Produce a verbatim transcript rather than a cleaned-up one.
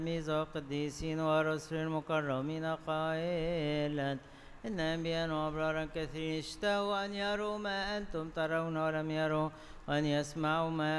ميزة القديسين ورسل المكرمين قائلا إن أنبياء وأبرارا كثيرين اشتهوا أن يروا ما أنتم ترون ولم يروا، وأن يسمعوا ما